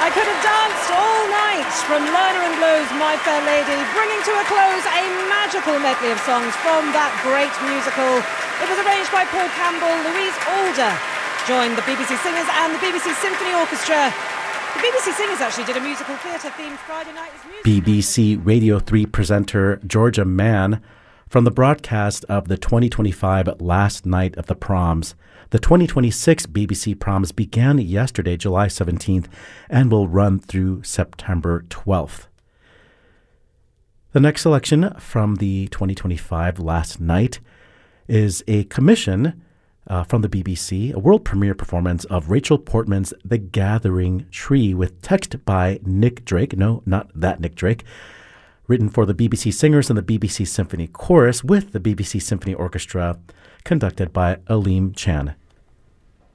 I could have danced all night from Lerner and Lowe's My Fair Lady, bringing to a close a magical medley of songs from that great musical. It was arranged by Paul Campbell. Louise Alder joined the BBC Singers and the BBC Symphony Orchestra. The BBC Singers actually did a musical theatre themed Friday night as music. BBC Radio 3 presenter Georgia Mann from the broadcast of the 2025 Last Night of the Proms. The 2026 BBC Proms began yesterday, July 17th, and will run through September 12th. The next selection from the 2025 Last Night is a commission from the BBC, a world premiere performance of Rachel Portman's The Gathering Tree with text by Nick Drake. No, not that Nick Drake. Written for the BBC Singers and the BBC Symphony Chorus with the BBC Symphony Orchestra, conducted by Aleem Chan.